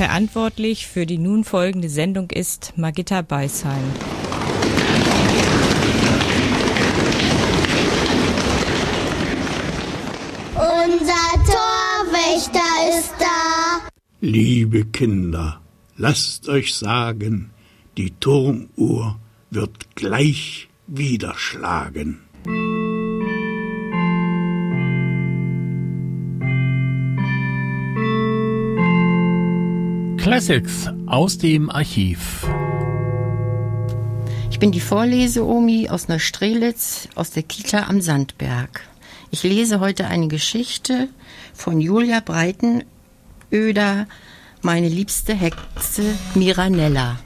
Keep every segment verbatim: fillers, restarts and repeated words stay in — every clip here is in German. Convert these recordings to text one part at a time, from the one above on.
Verantwortlich für die nun folgende Sendung ist Margitta Beisheim. Unser Torwächter ist da. Liebe Kinder, lasst euch sagen, die Turmuhr wird gleich wieder schlagen. Classics aus dem Archiv. Ich bin die Vorlese-Omi aus Neustrelitz, aus der Kita am Sandberg. Ich lese heute eine Geschichte von Julia Breitenöder, meine liebste Hexe Miranella.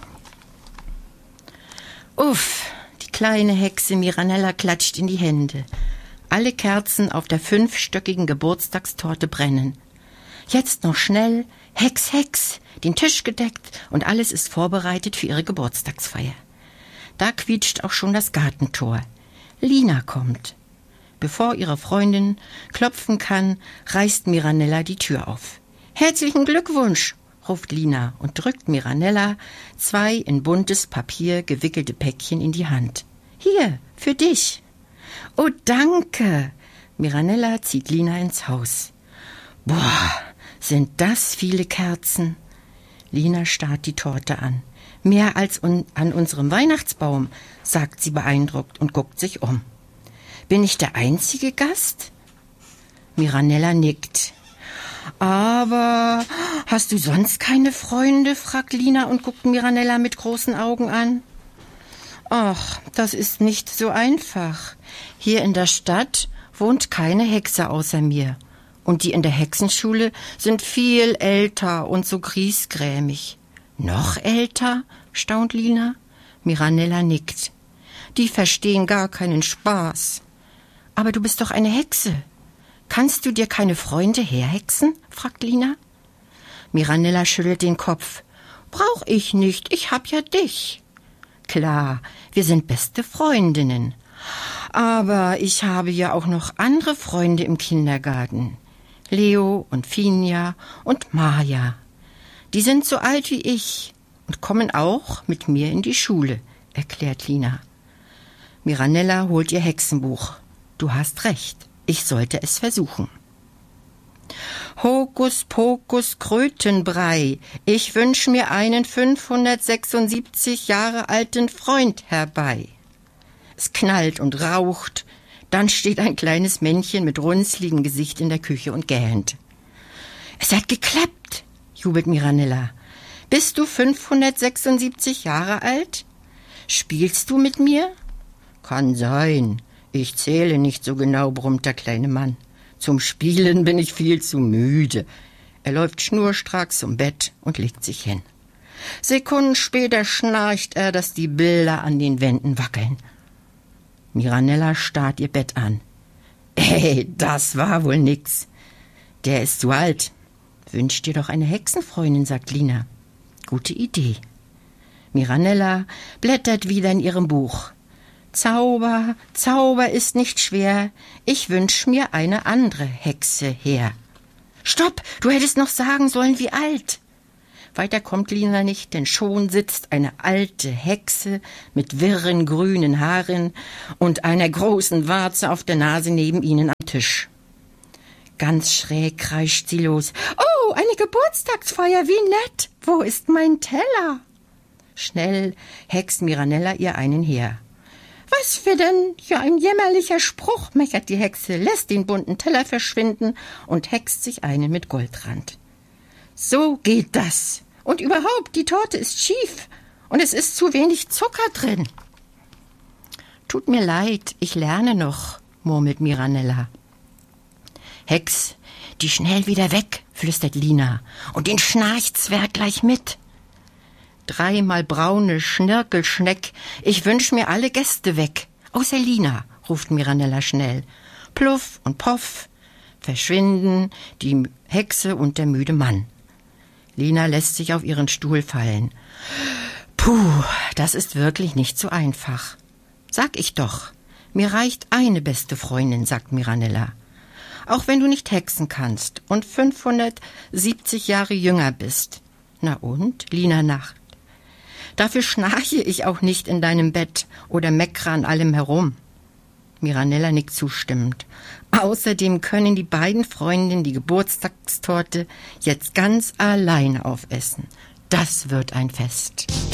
Uff, die kleine Hexe Miranella klatscht in die Hände. Alle Kerzen auf der fünfstöckigen Geburtstagstorte brennen. Jetzt noch schnell, Hex, Hex, den Tisch gedeckt und alles ist vorbereitet für ihre Geburtstagsfeier. Da quietscht auch schon das Gartentor. Lina kommt. Bevor ihre Freundin klopfen kann, reißt Miranella die Tür auf. »Herzlichen Glückwunsch«, ruft Lina und drückt Miranella zwei in buntes Papier gewickelte Päckchen in die Hand. »Hier, für dich.« »Oh, danke!« Miranella zieht Lina ins Haus. »Boah, sind das viele Kerzen?« Lina starrt die Torte an. »Mehr als un- an unserem Weihnachtsbaum«, sagt sie beeindruckt und guckt sich um. »Bin ich der einzige Gast?« Miranella nickt. »Aber hast du sonst keine Freunde?« fragt Lina und guckt Miranella mit großen Augen an. »Ach, das ist nicht so einfach. Hier in der Stadt wohnt keine Hexe außer mir. Und die in der Hexenschule sind viel älter und so griesgrämig.« »Noch älter?« staunt Lina. Miranella nickt. »Die verstehen gar keinen Spaß.« »Aber du bist doch eine Hexe. Kannst du dir keine Freunde herhexen?« fragt Lina. Miranella schüttelt den Kopf. »Brauch ich nicht, ich hab ja dich.« »Klar, wir sind beste Freundinnen. Aber ich habe ja auch noch andere Freunde im Kindergarten. Leo und Finja und Maja. Die sind so alt wie ich und kommen auch mit mir in die Schule«, erklärt Lina. Miranella holt ihr Hexenbuch. »Du hast recht, ich sollte es versuchen.« »Hokus pokus Krötenbrei, ich wünsch mir einen fünfhundertsechsundsiebzig Jahre alten Freund herbei.« Es knallt und raucht, dann steht ein kleines Männchen mit runzligem Gesicht in der Küche und gähnt. »Es hat geklappt«, jubelt Miranella. »Bist du fünfhundertsechsundsiebzig Jahre alt? Spielst du mit mir?« »Kann sein. Ich zähle nicht so genau«, brummt der kleine Mann. »Zum Spielen bin ich viel zu müde.« Er läuft schnurstracks zum Bett und legt sich hin. Sekunden später schnarcht er, dass die Bilder an den Wänden wackeln. Miranella starrt ihr Bett an. »Ey, das war wohl nix. Der ist zu alt. Wünsch dir doch eine Hexenfreundin«, sagt Lina. »Gute Idee.« Miranella blättert wieder in ihrem Buch. »Zauber, Zauber ist nicht schwer. Ich wünsch mir eine andere Hexe her.« »Stopp, du hättest noch sagen sollen, wie alt.« Weiter kommt Lina nicht, denn schon sitzt eine alte Hexe mit wirren grünen Haaren und einer großen Warze auf der Nase neben ihnen am Tisch. Ganz schräg kreischt sie los. »Oh, eine Geburtstagsfeier, wie nett! Wo ist mein Teller?« Schnell hext Miranella ihr einen her. »Was für denn für ein jämmerlicher Spruch«, mechert die Hexe, lässt den bunten Teller verschwinden und hext sich einen mit Goldrand. »So geht das. Und überhaupt, die Torte ist schief und es ist zu wenig Zucker drin.« »Tut mir leid, ich lerne noch«, murmelt Miranella. »Hex, die schnell wieder weg«, flüstert Lina, »und den Schnarchzwerg gleich mit.« »Dreimal braune Schnirkelschneck, ich wünsch mir alle Gäste weg, außer Lina«, ruft Miranella schnell. Pluff und Poff verschwinden die Hexe und der müde Mann. Lina lässt sich auf ihren Stuhl fallen. »Puh, das ist wirklich nicht so einfach. Sag ich doch, mir reicht eine beste Freundin«, sagt Miranella. »Auch wenn du nicht hexen kannst und fünfhundertsiebzig Jahre jünger bist. Na und, Lina Nacht? Dafür schnarche ich auch nicht in deinem Bett oder meckere an allem herum. Miranella nickt zustimmend. Außerdem können die beiden Freundinnen die Geburtstagstorte jetzt ganz allein aufessen. Das wird ein Fest.